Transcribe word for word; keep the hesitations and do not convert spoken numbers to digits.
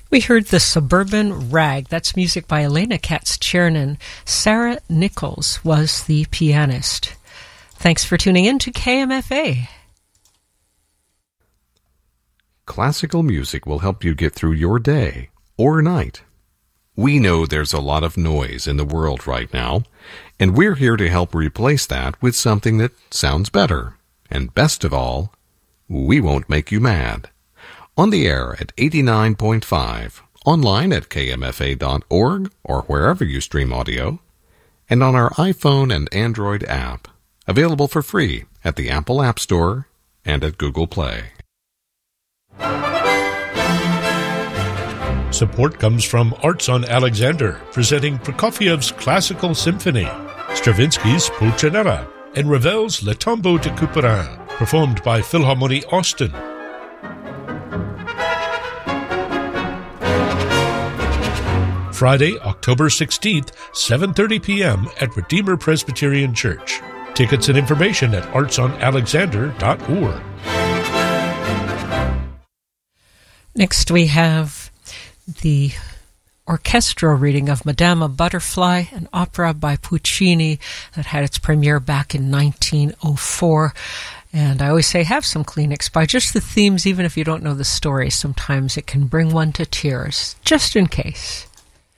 We heard The Suburban Rag. That's music by Elena Katz-Chernin. Sarah Nichols was the pianist. Thanks for tuning in to K M F A. Classical music will help you get through your day or night. We know there's a lot of noise in the world right now, and we're here to help replace that with something that sounds better. And best of all, we won't make you mad. On the air at eighty-nine point five, online at k m f a dot org or wherever you stream audio, and on our iPhone and Android app, available for free at the Apple App Store and at Google Play. Support comes from Arts on Alexander, presenting Prokofiev's Classical Symphony, Stravinsky's Pulcinella, and Ravel's Le Tombeau de Couperin, performed by Philharmonie Austin. Friday, October sixteenth, seven thirty p.m. at Redeemer Presbyterian Church. Tickets and information at arts on alexander dot org. Next we have the orchestral reading of Madama Butterfly, an opera by Puccini that had its premiere back in nineteen oh four. And I always say have some Kleenex by just the themes, even if you don't know the story. Sometimes it can bring one to tears, just in case.